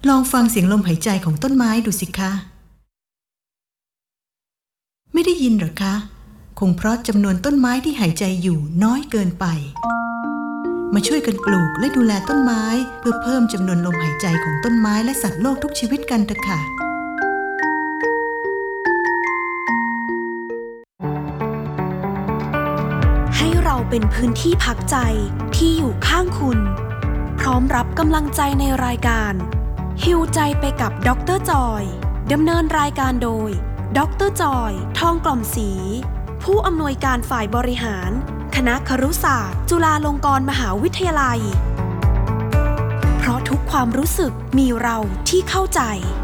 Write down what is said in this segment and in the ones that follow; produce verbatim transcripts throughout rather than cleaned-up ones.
ลองฟังเสียงลมหายใจของต้นไม้ดูสิคะไม่ได้ยินหรอคะคงเพราะจำนวนต้นไม้ที่หายใจอยู่น้อยเกินไปมาช่วยกันปลูกและดูแลต้นไม้เพื่อเพิ่มจำนวนลมหายใจของต้นไม้และสัตว์โลกทุกชีวิตกันเถอะค่ะให้เราเป็นพื้นที่พักใจที่อยู่ข้างคุณพร้อมรับกำลังใจในรายการฮีลใจไปกับดร.จอยดำเนินรายการโดยดร.จอยทองกล่อมศรีผู้อำนวยการฝ่ายบริหารคณะครุศาสตร์จุฬาลงกรณ์มหาวิทยาลัยเพราะทุกความรู้สึกมีเราที่เข้าใจ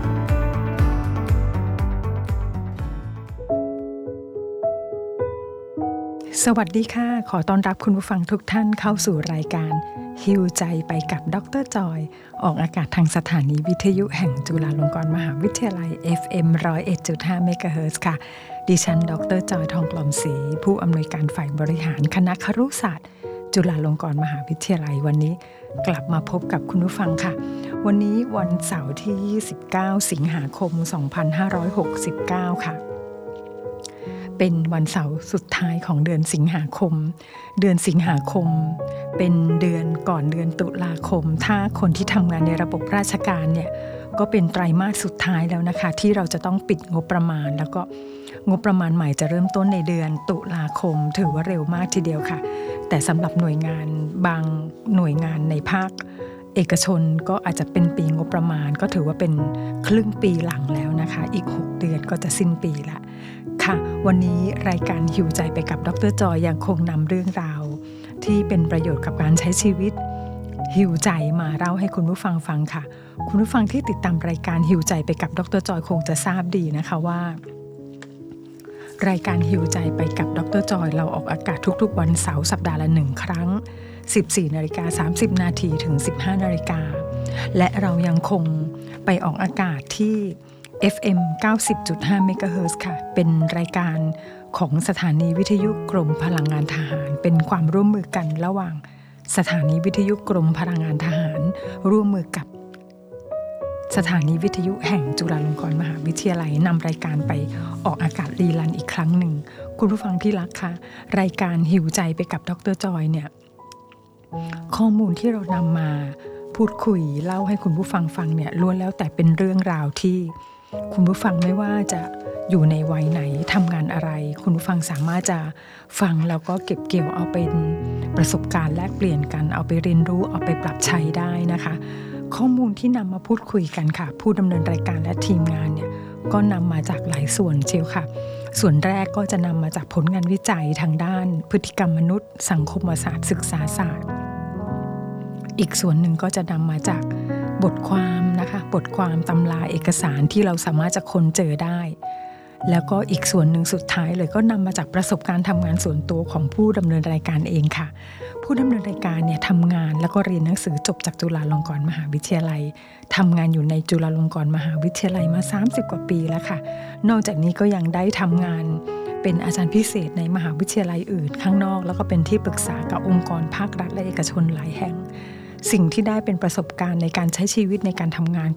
สวัสดีค่ะขอต้อนรับคุณผู้ฟังทุกท่านเข้าสู่รายการฮีลใจไปกับดร.จอยออกอากาศทางสถานีวิทยุแห่งจุฬาลงกรณ์มหาวิทยาลัย เอฟ เอ็ม หนึ่งศูนย์เอ็ดจุดห้า เมกะเฮิรตซ์ค่ะดิฉันดร.จอยทองกล่อมศรีผู้อำนวยการฝ่ายบริหารคณะครุศาสตร์จุฬาลงกรณ์มหาวิทยาลัยวันนี้กลับมาพบกับคุณผู้ฟังค่ะวันนี้วันเสาร์ที่ยี่สิบเก้าสิงหาคมสองพันห้าร้อยหกสิบเก้าค่ะเป็นวันเสาร์สุดท้ายของเดือนสิงหาคมเดือนสิงหาคมเป็นเดือนก่อนเดือนตุลาคมถ้าคนที่ทำงานในระบบราชการเนี่ยก็เป็นไตรมาสสุดท้ายแล้วนะคะที่เราจะต้องปิดงบประมาณแล้วก็งบประมาณใหม่จะเริ่มต้นในเดือนตุลาคมถือว่าเร็วมากทีเดียวค่ะแต่สำหรับหน่วยงานบางหน่วยงานในภาคเอกชนก็อาจจะเป็นปีงบประมาณก็ถือว่าเป็นครึ่งปีหลังแล้วนะคะอีกหกเดือนก็จะสิ้นปีละค่ะวันนี้รายการฮีลใจไปกับดร.จอยยังคงนำเรื่องราวที่เป็นประโยชน์กับการใช้ชีวิตฮีลใจมาเล่าให้คุณผู้ฟังฟังค่ะคุณผู้ฟังที่ติดตามรายการฮีลใจไปกับดร.จอยคงจะทราบดีนะคะว่ารายการฮีลใจไปกับดร.จอยเราออกอากาศทุกๆวันเสาร์สัปดาห์ละหนึ่งครั้ง สิบสี่นาฬิกาสามสิบนาทีถึง สิบห้านาฬิกาและเรายังคงไปออกอากาศที่ เอฟ เอ็ม เก้าสิบจุดห้า เมกะเฮิรตซ์ค่ะเป็นรายการของสถานีวิทยุกรมพลังงานทหารเป็นความร่วมมือกันระหว่างสถานีวิทยุกรมพลังงานทหารร่วมมือกับสถานีวิทยุแห่งจุฬาลงกรณ์มหาวิทยาลัยนำรายการไปออกอากาศรีรันอีกครั้งหนึ่งคุณผู้ฟังที่รักค่ะรายการฮีลใจไปกับดร.จอยเนี่ยข้อมูลที่เรานำมาพูดคุยเล่าให้คุณผู้ฟังฟังเนี่ยล้วนแล้วแต่เป็นเรื่องราวที่คุณผู้ฟังไม่ว่าจะอยู่ในวัยไหนทำงานอะไรคุณผู้ฟังสามารถจะฟังแล้วก็เก็บเกี่ยวเอาเป็นประสบการณ์แลกเปลี่ยนกันเอาไปเรียนรู้เอาไปปรับใช้ได้นะคะข้อมูลที่นำมาพูดคุยกันค่ะผู้ดำเนินรายการและทีมงานเนี่ยก็นำมาจากหลายส่วนเชียวค่ะส่วนแรกก็จะนำมาจากผลงานวิจัยทางด้านพฤติกรรมมนุษย์สังคมศาสตร์ศึกษาศาสตร์อีกส่วนหนึ่งก็จะนำมาจากบทความนะคะบทความตำราเอกสารที่เราสามารถจะค้นเจอได้แล้วก็อีกส่วนหนึ่งสุดท้ายเลยก็นำมาจากประสบการณ์ทำงานส่วนตัวของผู้ดำเนินรายการเองค่ะผู้ดำเนินรายการเนี่ยทำงานแล้วก็เรียนหนังสือจบจากจุฬาลงกรณ์มหาวิทยาลัยทำงานอยู่ในจุฬาลงกรณ์มหาวิทยาลัยมาสามสิบกว่าปีแล้วค่ะนอกจากนี้ก็ยังได้ทำงานเป็นอาจารย์พิเศษในมหาวิทยาลัยอื่นข้างนอกแล้วก็เป็นที่ปรึกษากับองค์กรภาครัฐและเอกชนหลายแห่งสิ่งที่ได้เป็นประสบการณ์ในการใช้ชีวิตในการทำงาน